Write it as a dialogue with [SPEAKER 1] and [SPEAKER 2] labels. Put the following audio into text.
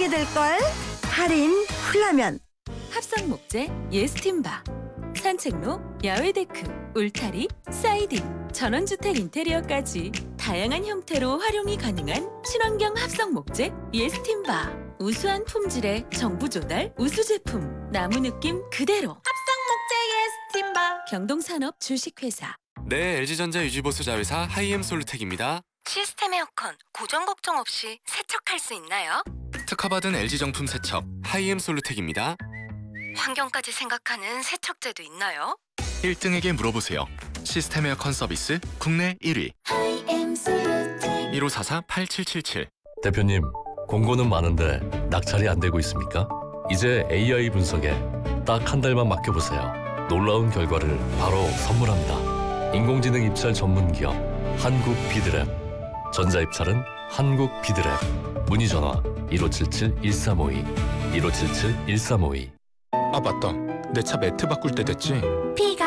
[SPEAKER 1] 알게 될걸. 할인 훌라면.
[SPEAKER 2] 합성 목재 예스팀바, 산책로, 야외 데크, 울타리, 사이딩, 전원주택 인테리어까지 다양한 형태로 활용이 가능한 친환경 합성 목재 예스팀바. 우수한 품질의 정부 조달 우수 제품, 나무 느낌 그대로. 합성 목재 예스팀바. 경동산업 주식회사.
[SPEAKER 3] 네, LG전자 유지보수 자회사 하이엠 솔루텍입니다.
[SPEAKER 2] 시스템 에어컨 고정 걱정 없이 세척할 수 있나요?
[SPEAKER 3] 특허받은 LG 정품 세척 하이엠 솔루텍입니다.
[SPEAKER 2] 환경까지 생각하는 세척제도 있나요?
[SPEAKER 3] 1등에게 물어보세요. 시스템 에어컨 서비스 국내 1위. 1544-8777.
[SPEAKER 4] 대표님, 공고는 많은데 낙찰이 안 되고 있습니까? 이제 AI 분석에 딱 한 달만 맡겨보세요. 놀라운 결과를 바로 선물합니다. 인공지능 입찰 전문 기업 한국비드랩. 전자입찰은 한국비드랩. 문의 전화 1577-1352 1577-1352.
[SPEAKER 5] 아 맞다, 내 차 매트 바꿀 때 됐지?
[SPEAKER 1] 피가